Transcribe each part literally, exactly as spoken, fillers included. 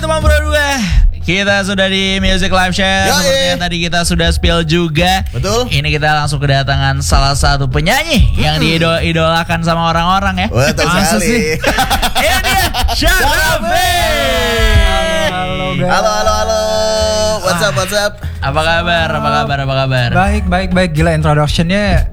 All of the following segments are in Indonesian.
teman berdua, kita sudah di Music Live Share. Yoi. Seperti yang tadi kita sudah spill juga. Betul. Ini kita langsung kedatangan salah satu penyanyi hmm. yang diidolakan sama orang-orang ya. Betul sekali. Ini dia Syahrafi. Halo guys. Halo halo halo. What's up what's up? Apa kabar? Apa kabar? Apa kabar? Baik baik baik. Gila introductionnya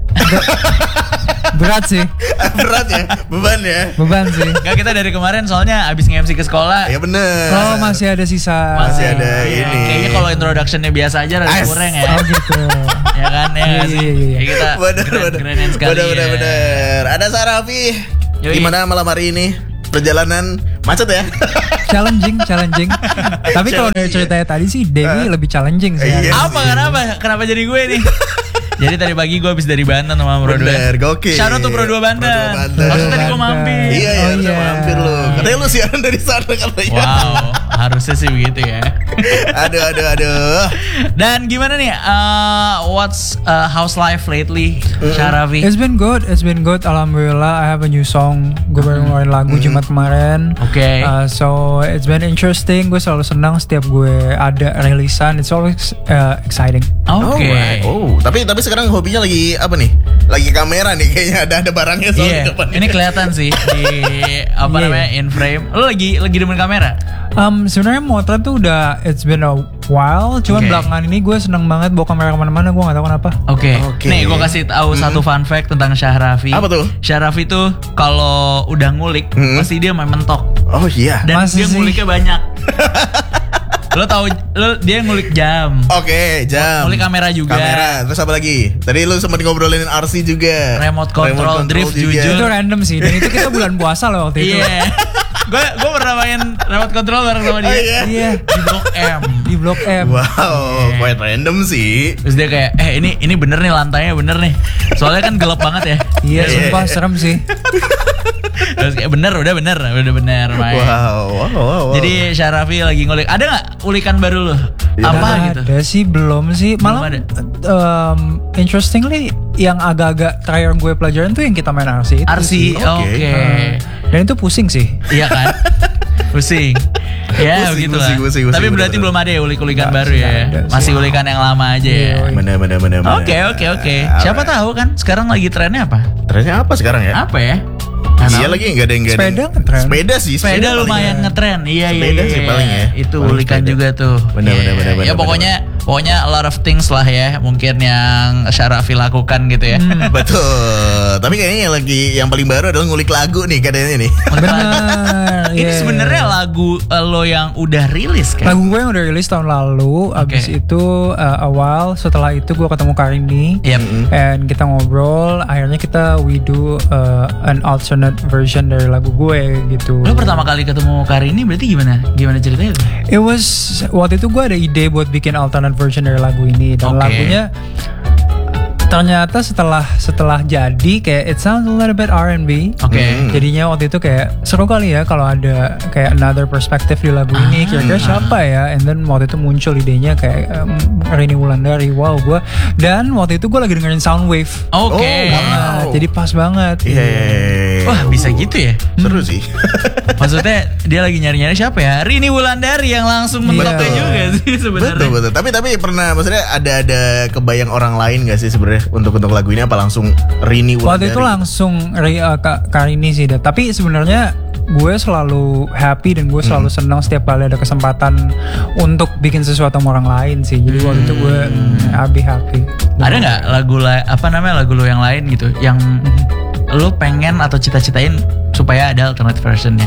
berat sih. Berat ya, beban ya. Beban sih. Enggak, kita dari kemarin soalnya abis nge-M C ke sekolah. Ya bener. Oh masih ada sisa. Masih ada Iya, ini. Kayaknya kalau introductionnya biasa aja rada As. kurang ya. Oh gitu. Ya kan, ya nggak sih. Iya, iya, iya. Ya kita Bener keren, bener. kerenin sekali. Bener bener ya. bener. Ada Syahrafi. Yoi. Gimana malam hari ini? Perjalanan macet ya? Challenging, challenging. Tapi kalau dari ceritanya tadi sih Dewi lebih challenging sih. Iya. Apa kenapa? Kenapa jadi gue nih? Jadi tadi pagi gue habis dari Banten sama Bro dua. Bener, gokil. Shout out tuh Bro dua Banten. Bro dua Banten. Maksudnya tadi gue Banten. mampir. Iya ya, Oh, harusnya iya. mampir lu. Katanya lu siaran dari sana katanya. Wow, harusnya sih begitu ya. Aduh aduh aduh. Dan gimana nih? Uh, what's uh, how's life lately, Syahrafi? It's been good, it's been good. Alhamdulillah, I have a new song. Gue baru ngeluarin lagu Jumat kemarin. Oke. Uh, so it's been interesting. Gue selalu senang setiap gue ada rilisan. It's always uh, exciting. Oke. Alright. Oh, tapi tapi sekarang hobinya lagi apa nih? Lagi kamera nih kayaknya ada ada barangnya soalnya Iya, di depan. ini kelihatan sih di apa Iya. namanya in frame. Lo lagi lagi demen kamera? Um, sebenarnya motret tuh udah it's been a while. Cuman Oke. belakangan ini gue seneng banget bawa kamera kemana-mana. Gue nggak tahu kenapa. Oke. Oke. Nih gue kasih tahu satu fun fact tentang Syahrafi. Apa tuh? Syahrafi tuh kalau udah ngulik Hmm. pasti dia main mentok Oh iya. dan Masa dia sih? nguliknya banyak. Lo tahu lo dia ngulik jam. Oke, jam. Ngulik kamera juga. Kamera, terus apa lagi? Tadi lu sempat ngobrolin R C juga. Remote control, drift, juga. jujur. Itu random sih. Dan itu kita bulan puasa loh waktu itu. Iya. Gue gue pernah main remote control bareng sama dia. Oh, iya? Iya. Di Blok M. Di Blok M. Wow, quite random sih. Terus dia kayak, eh ini ini bener nih lantainya bener nih. Soalnya kan gelap banget ya. Iya, Iya, sumpah iya. serem sih. Terus kayak bener, udah bener, udah bener main. Wow, wow, wow, wow. Jadi Syahrafi lagi ngulik. Ada nggak ulikan baru lo? Iya. Apa Nggak gitu? Ada sih, belum sih. Belum Malah ada. um, interestingly yang agak-agak terakhir yang gue pelajaran tuh yang kita main R C itu R C, sih. oke. Oke. Uh, dan itu pusing sih. Iya kan? Pusing. Ya Pusing, begitulah. pusing, pusing, pusing, Tapi bener, berarti bener. belum ada ya ulik-ulikan Nggak, baru ya. nggak ada sih. Masih ulikan yang lama aja ya. Iya, iya. Bener, bener, bener, bener. Oke, oke, oke. Siapa tahu kan sekarang lagi trennya apa? Trennya apa sekarang ya? Apa ya? Iya lagi nggak ada yang nggak ada yang- Sepeda ngetren. Sepeda sih. Sepeda paling lumayan ya. ngetren. Iya, iya, Sepeda iya. sih paling ya. Itu Paling ulikan sepeda. juga tuh. Bener, Iya. bener, bener, Ya bener, pokoknya pokoknya a lot of things lah ya mungkin yang Syahrafi lakukan gitu ya. Hmm. Betul. Tapi kayaknya yang lagi yang paling baru adalah ngulik lagu nih katanya nih. Bener. Ini iya. sebenarnya lagu uh, lo yang udah rilis kan? Lagu gue yang udah rilis tahun lalu. Abis Oke. itu uh, awal setelah itu gue ketemu Karini. Yep. And kita ngobrol. Akhirnya kita we do uh, an alternate version dari lagu gue gitu. Lo pertama kali ketemu Karini berarti gimana? Gimana ceritanya? It was waktu itu gue ada ide buat bikin alternate version dari lagu ini dan Oke. lagunya ternyata setelah setelah jadi kayak it sounds a little bit R and B. Oke. Hmm. Jadinya waktu itu kayak seru kali ya kalau ada kayak another perspective di lagu ini. Kira-kira siapa ya? And then waktu itu muncul idenya kayak um, Rini Wulandari. Wow, gue dan waktu itu gue lagi dengerin Soundwave. Oke. Oh, wow. Nah, jadi pas banget. Iya. iya, iya. Wah, bisa gitu ya? Seru sih. Maksudnya dia lagi nyari-nyari siapa ya? Rini Wulandari yang langsung mentoknya Iya. juga sih sebenarnya. Betul betul. Tapi tapi pernah maksudnya ada ada kebayang orang lain gak sih sebenarnya untuk untuk lagu ini apa langsung Rini Wulandari? Waktu itu langsung Ri, uh, Kak Karini sih. Dan- Tapi sebenarnya gue selalu happy dan gue selalu Hmm. senang setiap kali ada kesempatan untuk bikin sesuatu sama orang lain sih. Jadi waktu itu gue mm, I'll be happy. Ada nggak lagu la- apa namanya lagu lo yang lain gitu yang lo pengen atau cita-citain supaya ada alternate versionnya?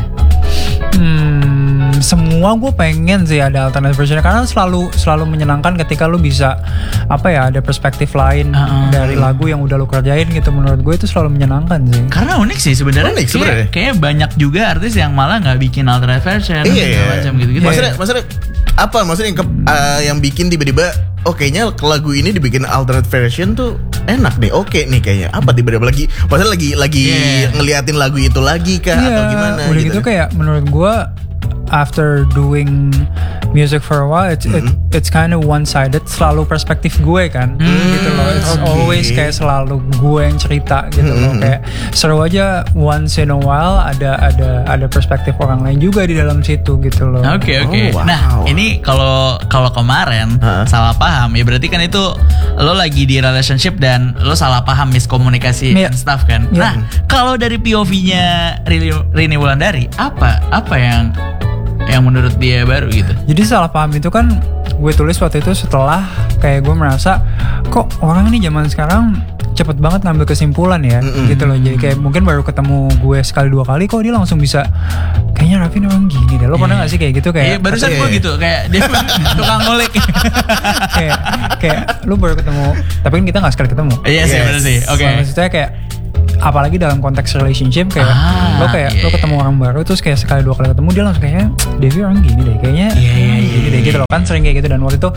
Hmm, semua gue pengen sih ada alternate versionnya karena selalu selalu menyenangkan ketika lu bisa apa ya ada perspektif lain Uh-uh. dari lagu yang udah lu kerjain gitu. Menurut gue itu selalu menyenangkan sih. Karena unik sih sebenarnya. Unik Kayak- sebenarnya. Kayaknya banyak juga artis yang malah nggak bikin alternate version Iya, segala iya. macam gitu-gitu. Maksudnya, maksudnya apa? Maksudnya yang, ke, uh, yang bikin tiba-tiba, oh kayaknya lagu ini dibikin alternate version tuh enak nih, oke nih kayaknya. Apa tiba-tiba lagi? Maksudnya lagi lagi Iya. ngeliatin lagu itu lagi kah atau gimana? udah gitu, kayak menurut gue after doing music for a while, it's it, it's kind of one sided. Selalu perspektif gue kan, gitu loh. It's okay. always kayak selalu gue yang cerita gitu loh. Kayak seru aja once in a while ada ada ada perspektif orang lain juga di dalam situ gitu loh. Oke oke. Oh, wow. Nah ini kalau kalau kemarin Huh? salah paham ya berarti kan itu lo lagi di relationship dan lo salah paham miskomunikasi Yeah. and stuff kan. Yeah. Nah kalau dari P O V-nya Rini, Rini Wulandari apa apa yang yang menurut dia baru gitu? Jadi salah paham itu kan gue tulis waktu itu setelah kayak gue merasa kok orang ini zaman sekarang cepet banget ngambil kesimpulan ya, Mm-mm. gitu loh. Jadi kayak mungkin baru ketemu gue sekali dua kali kok dia langsung bisa kayaknya Raffi orang gini deh. Lo pernah gak sih kayak gitu Iya kayak barusan Iya, gue iya. gitu kayak dia tukang ngulik. kayak kayak lu baru ketemu tapi kan kita nggak sekali ketemu. Iya sih Yes. benar sih. Oke. Maksudnya kayak apalagi dalam konteks relationship kayak Ah, lo kayak iya, lo ketemu iya. orang baru terus kayak sekali dua kali ketemu dia langsung kayak Devi orang gini deh kayaknya Iya, iya, orang iya, gini deh iya. gitu loh kan sering kayak gitu dan waktu itu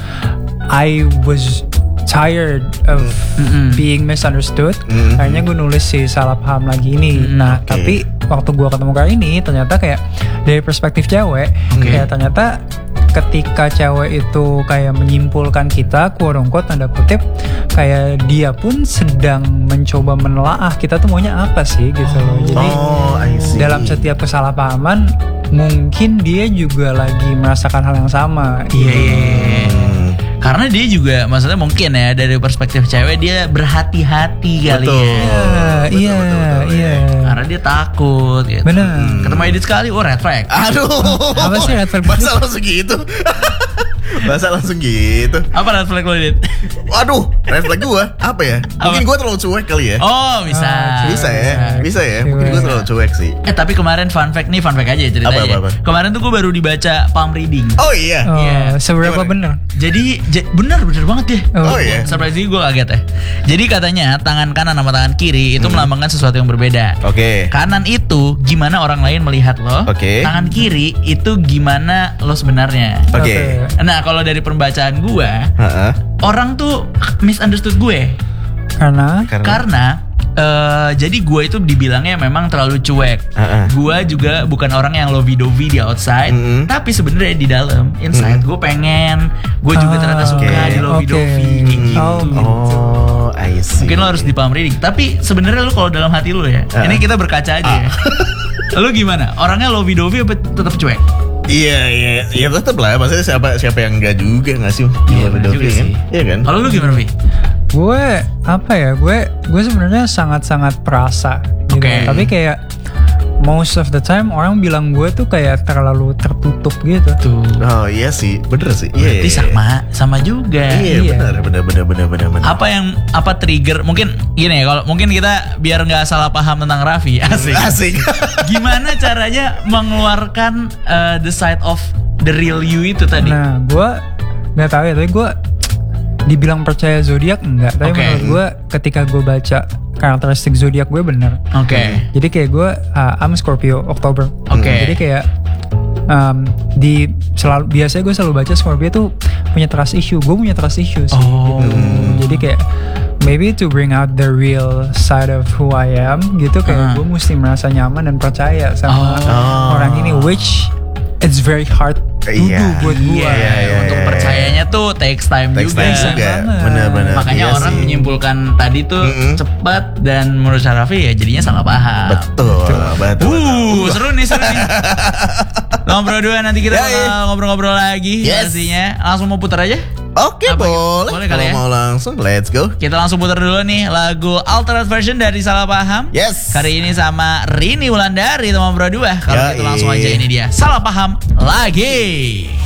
I was tired of Mm-mm. being misunderstood. Mm. Akhirnya gue nulis si salah paham lagi ini. Mm, Nah oke. tapi waktu gue ketemu kali ini ternyata kayak dari perspektif cewek Oke. kayak ternyata ketika cewek itu kayak menyimpulkan kita quote unquote tanda kutip kayak dia pun sedang mencoba menelaah kita tuh maunya apa sih gitu loh. Jadi Oh, I see. dalam setiap kesalahpahaman mungkin dia juga lagi merasakan hal yang sama. Iya iya. iya. Hmm. Karena dia juga maksudnya mungkin ya dari perspektif cewek dia berhati-hati kali Betul. ya. Iya, Betul, iya, betul, betul, iya. Karena dia takut gitu. Benar. Ketemu Edit sekali, oh red flag. Aduh. Apa sih red flag? Masa langsung gitu? Masa langsung gitu? Apa red flag lo Edit? Waduh, red flag gua apa ya? Mungkin gua terlalu cuek kali ya. Oh bisa. Ah, Bisa ya, bisa ya. Cuek. Mungkin gua terlalu cuek sih. Eh tapi kemarin fun fact nih, fun fact aja ceritanya. Apa, apa, apa? Kemarin tuh gue baru dibaca palm reading. Oh iya. Oh, Iya. seberapa Gimana? benar? Jadi j- bener bener banget deh. Oh, Oh iya. Surprise gue kaget ya. Jadi katanya tangan kanan sama tangan kiri itu melambangkan sesuatu yang berbeda. Oke. Kanan itu gimana orang lain melihat lo. Oke. Tangan kiri itu gimana lo sebenarnya. Oke. Nah kalau dari pembacaan gue, Heeh. orang tuh misunderstood gue Karena Karena karena eh, jadi gue itu dibilangnya memang terlalu cuek. Heeh. Gue juga bukan orang yang lovey-dovey di outside, Mm-mm. tapi sebenarnya di dalam inside gue pengen, gue juga Ah, ternyata suka oke. di lovey-dovey Oke. kayak gitu. Oh, Oh, I see. Mungkin lo harus di palm reading. Tapi sebenarnya lo kalau dalam hati lo ya, Ah. ini kita berkaca aja ya. Lo gimana? Orangnya lovey-dovey apa tetap cuek? Iya, iya, iya tetap lah. Maksudnya siapa siapa yang enggak juga nggak sih? Iya, benar Lovey-dovey juga kan? sih. Iya kan? Kalau lo gimana, Vi? gue apa ya gue gue sebenarnya sangat-sangat perasa gitu. Oke. Tapi kayak most of the time orang bilang gue tuh kayak terlalu tertutup gitu. Tuh. Oh iya sih, bener sih. Iya, Berarti iya, sama sama juga. Iya, Iya. benar, benar, benar, benar, benar, benar. Apa yang apa trigger? Mungkin gini ya, kalau mungkin kita biar nggak salah paham tentang Raffi, asik. Asik. Gimana caranya mengeluarkan uh, the side of the real you itu tadi? Nah gue nggak tahu ya tapi gue dibilang percaya zodiak enggak. Tapi Oke. menurut gue ketika gue baca karakteristik zodiak gue bener. Oke. Jadi kayak gue uh, I'm Scorpio Oktober. Oke. Jadi kayak um, di selalu biasanya gue selalu baca Scorpio tuh punya trust issue. Gue punya trust issue sih. Oh. Gitu. Jadi kayak maybe to bring out the real side of who I am gitu kayak Uh. gue mesti merasa nyaman dan percaya sama Oh. orang ini, which it's very hard to do Iya. buat gue. Iya, Iya, iya, untuk iya, percayanya tuh takes time Takes juga. time Bisa juga. banget. Benar-benar. Makanya Iya orang sih. menyimpulkan tadi tuh Mm-mm. cepat dan menurut Raffi ya jadinya salah paham. Betul, betul. Uh, seru nih, seru nih. Ngobrol dua nanti kita Ya, bakal ya. ngobrol-ngobrol lagi Yes. pastinya. Langsung mau putar aja? Oke, Apa gitu? boleh. Boleh kali Kalau ya? mau langsung, let's go. Kita langsung putar dulu nih lagu alternate version dari Salah Paham. Yes. Kali ini sama Rini Wulandari teman berdua. Kalau Yoi. gitu langsung aja ini dia Salah Paham lagi.